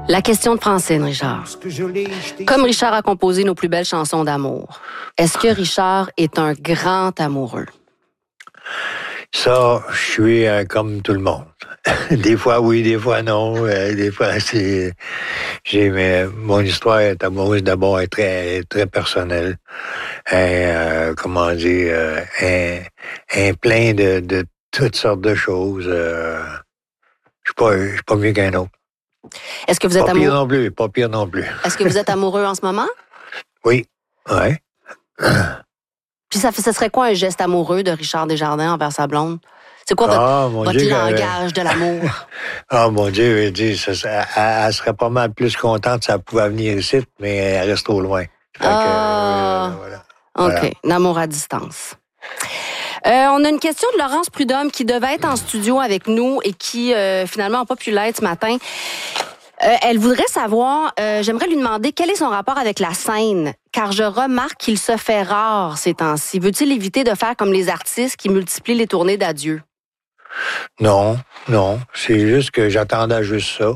La question de Francine, Richard. Comme Richard a composé nos plus belles chansons d'amour, est-ce que Richard est un grand amoureux? Ça, je suis comme tout le monde. Des fois oui, des fois non. Des fois, mon histoire est amoureuse d'abord est très, très personnelle. Comment dire, plein de toutes sortes de choses. Je suis pas mieux qu'un autre. Est-ce que vous êtes amoureux? Pas pire non plus. Est-ce que vous êtes amoureux en ce moment? Oui, ouais. Puis ça serait quoi un geste amoureux de Richard Desjardins envers sa blonde? C'est quoi votre langage de l'amour? Ah, mon Dieu, elle serait pas mal plus contente si elle pouvait venir ici, mais elle reste trop loin. Voilà. OK, l'amour à distance. On a une question de Laurence Prudhomme qui devait être en studio avec nous et qui finalement n'a pas pu l'être ce matin. Elle voudrait savoir, j'aimerais lui demander quel est son rapport avec la scène, car je remarque qu'il se fait rare ces temps-ci. Veut-il éviter de faire comme les artistes qui multiplient les tournées d'adieu? Non. C'est juste que j'attendais juste ça.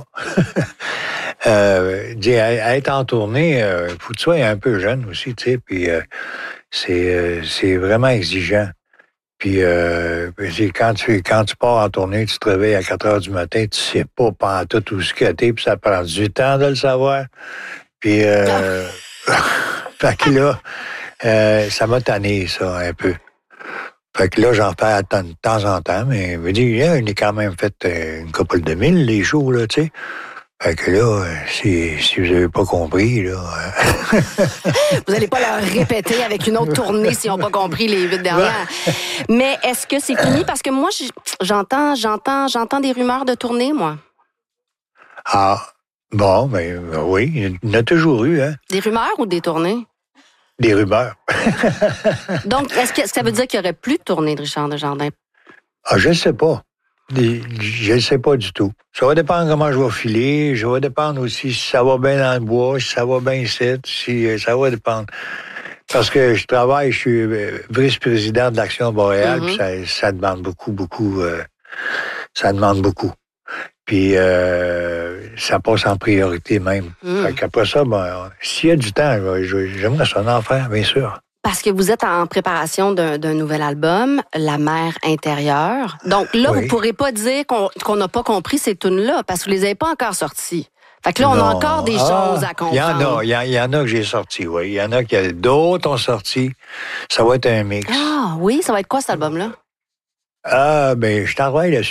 Être en tournée, faut que tu sois un peu jeune aussi, tu sais, puis c'est vraiment exigeant. Puis quand tu pars en tournée, tu te réveilles à 4 heures du matin, tu sais pas pantoute où ce que t'es, puis ça prend du temps de le savoir. Puis fait que là, ça m'a tanné, ça, un peu. Fait que là, j'en fais de temps en temps, mais je me dis, il est quand même fait une couple de mille, les shows, là, tu sais. Fait que là, si vous n'avez pas compris, là... Vous n'allez pas leur répéter avec une autre tournée s'ils n'ont pas compris les 8 dernières. Mais est-ce que c'est fini? Parce que moi, j'entends des rumeurs de tournée, moi. Ah, bon, ben oui, il y en a toujours eu, hein. Des rumeurs ou des tournées? Des rumeurs. Donc, est-ce que ça veut dire qu'il n'y aurait plus de tournée de Richard Desjardins? Ah, je ne sais pas. Je ne sais pas du tout. Ça va dépendre comment je vais filer. Ça va dépendre aussi si ça va bien dans le bois, si ça va bien ici, ça va dépendre. Parce que je suis vice-président de l'Action Boréale, puis ça demande beaucoup. Ça demande beaucoup. Puis ça passe en priorité même. Fait qu'après ça, s'il y a du temps, j'aimerais ça en faire, bien sûr. Parce que vous êtes en préparation d'un nouvel album, La mer intérieure. Donc là, vous ne pourrez pas dire qu'on n'a pas compris ces tunes-là, parce que vous ne les avez pas encore sorties. Fait que là, on a encore des choses à comprendre. Il y en a que j'ai sorties, oui. Il y en a que d'autres ont sorti. Ça va être un mix. Ah oui, ça va être quoi cet album-là? Ben, je travaille là-dessus.